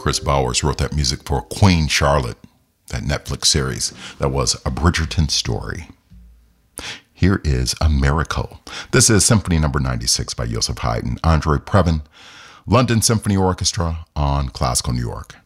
Chris Bowers wrote that music for Queen Charlotte, that Netflix series that was A Bridgerton Story. Here is A Miracle. This is Symphony No. 96 by Joseph Haydn, Andre Previn, London Symphony Orchestra on Classical New York.